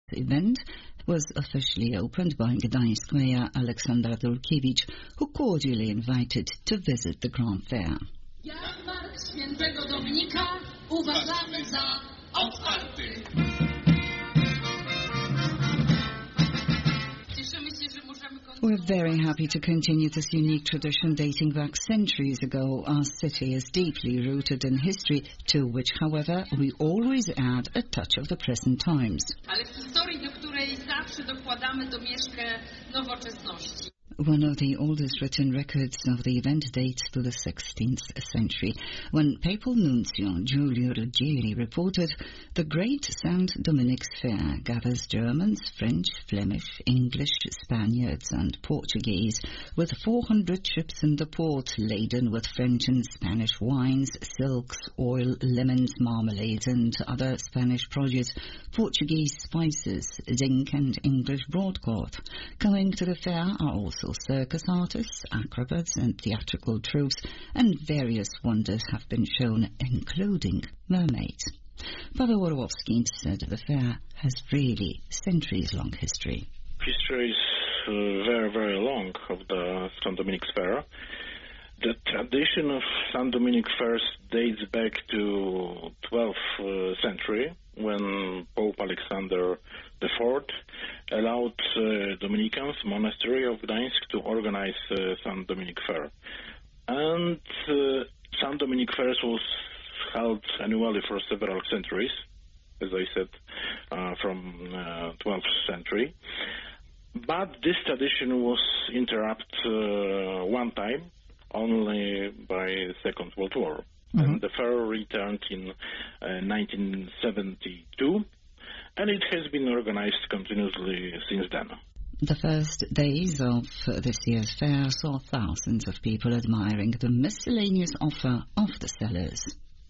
event was officially opened by Gdańsk Mayor Aleksandra Dulkiewicz, who cordially invited to visit the Grand Fair. Jarmark Świętego Dominika uważamy za otwarty. We're very happy to continue this unique tradition dating back centuries ago. Our city is deeply rooted in history, to which, however, we always add a touch of the present times. Ale w historii, do której zawsze dokładamy domieszkę nowoczesności. One of the oldest written records of the event dates to the 16th century, when Papal Nuncio Giulio Ruggieri reported, "The great St. Dominic's Fair gathers Germans, French, Flemish, English, Spaniards and Portuguese, with 400 ships in the port laden with French and Spanish wines, silks, oil, lemons, marmalades and other Spanish produce, Portuguese spices, zinc and English broadcloth. Going to the fair are also circus artists, acrobats and theatrical troupes, and various wonders have been shown, including mermaids." Paweł Orłowski said the fair has really centuries-long history. History is very, very long of the St. Dominic's Fair. The tradition of St. Dominic Fairs dates back to 12th century, when Pope Alexander IV allowed Dominicans monastery of Gdańsk to organize St. Dominic Fair. And St. Dominic Fairs was held annually for several centuries, as I said, from 12th century. But this tradition was interrupted one time, only by Second World War. And the fair returned in 1972, and it has been organized continuously since then. The first days of this year's fair saw thousands of people admiring the miscellaneous offer of the sellers.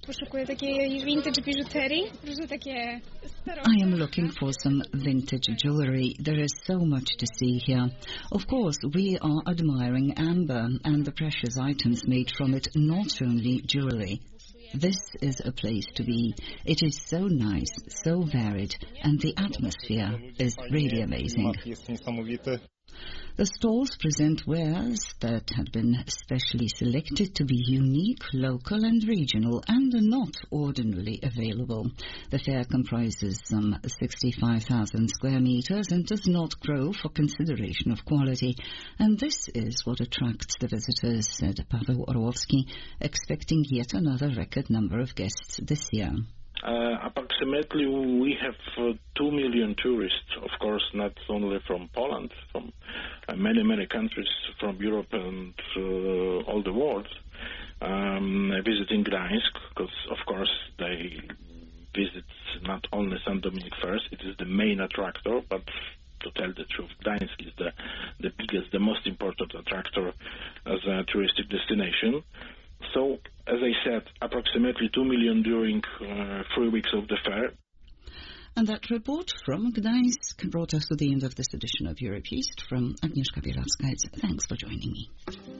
I am looking for some vintage jewellery. There is so much to see here. Of course, we are admiring amber and the precious items made from it, not only jewellery. This is a place to be. It is so nice, so varied, and the atmosphere is really amazing. The stalls present wares that had been specially selected to be unique, local and regional, and are not ordinarily available. The fair comprises some 65,000 square meters and does not grow for consideration of quality. And this is what attracts the visitors, said Paweł Orłowski, expecting yet another record number of guests this year. Approximately we have 2 million tourists, of course, not only from Poland, from many countries from Europe and all the world, visiting Gdańsk, because, of course, they visit not only St. Dominic Fairs, it is the main attractor, but to tell the truth, Gdańsk is the biggest, the most important attractor as a touristic destination. So, as I said, approximately 2 million during 3 weeks of the fair. And that report from Gdańsk brought us to the end of this edition of Europe East. From Agnieszka Bielawska, thanks for joining me.